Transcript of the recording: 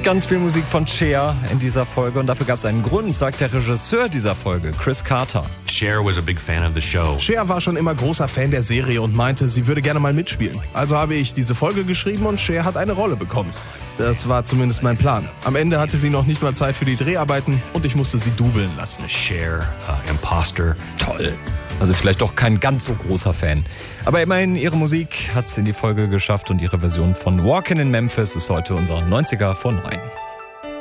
Ganz viel Musik von Cher in dieser Folge und dafür gab es einen Grund, sagt der Regisseur dieser Folge, Chris Carter. Cher was a big fan of the show. Cher war schon immer großer Fan der Serie und meinte, sie würde gerne mal mitspielen. Also habe ich diese Folge geschrieben und Cher hat eine Rolle bekommen. Das war zumindest mein Plan. Am Ende hatte sie noch nicht mal Zeit für die Dreharbeiten und ich musste sie dubeln lassen. Cher, Imposter. Toll. Also vielleicht doch kein ganz so großer Fan. Aber immerhin, ihre Musik hat es in die Folge geschafft und ihre Version von Walkin' in Memphis ist heute unser 90er vor 9.